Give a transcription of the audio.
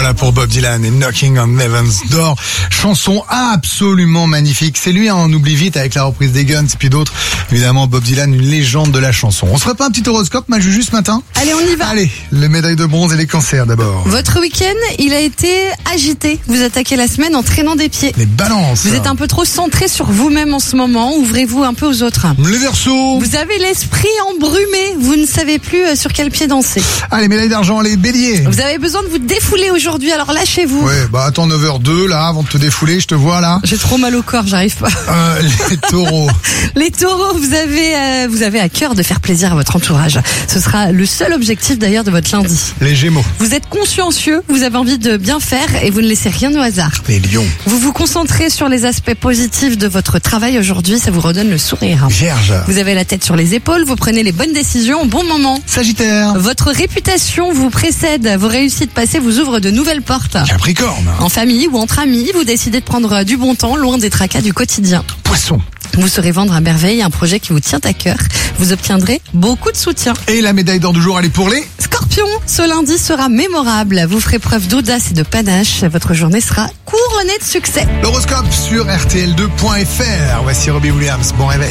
Voilà pour Bob Dylan et Knocking on Heaven's Door. Chanson absolument magnifique. C'est lui, on oublie vite avec la reprise des Guns et puis d'autres. Évidemment, Bob Dylan, une légende de la chanson. On se ferait pas un petit horoscope, ma Juju, ce matin? Allez, on y va. Allez, les médailles de bronze et les cancers d'abord. Votre week-end, il a été agité. Vous attaquez la semaine en traînant des pieds. Les balances. Vous êtes un peu trop centré sur vous-même en ce moment. Ouvrez-vous un peu aux autres. Les Verseaux. Vous avez l'esprit embrumé. Vous ne savez plus sur quel pied danser. Allez, médailles d'argent, les Béliers. Vous avez besoin de vous défouler aujourd'hui, alors lâchez-vous. Ouais, bah attends 9h02 là, avant de te défouler, je te vois là. J'ai trop mal au corps, j'arrive pas. Les Taureaux. Les Taureaux, vous avez à cœur de faire plaisir à votre entourage. Ce sera le seul objectif d'ailleurs de votre lundi. Les Gémeaux. Vous êtes consciencieux, vous avez envie de bien faire et vous ne laissez rien au hasard. Les Lions. Vous vous concentrez sur les aspects positifs de votre travail aujourd'hui, ça vous redonne le sourire. Vierge. Vous avez la tête sur les épaules, vous prenez les bonnes décisions au bon moment. Sagittaire. Votre réputation vous précède, vos réussites passées vous ouvrent de nouvelles portes. Capricorne. En famille ou entre amis, vous décidez de prendre du bon temps, loin des tracas du quotidien. Poisson. Vous saurez vendre à merveille un projet qui vous tient à cœur. Vous obtiendrez beaucoup de soutien. Et la médaille d'or du jour, elle est pour les Scorpion, ce lundi sera mémorable. Vous ferez preuve d'audace et de panache. Votre journée sera couronnée de succès. L'horoscope sur RTL2.fr. Voici Robbie Williams. Bon réveil.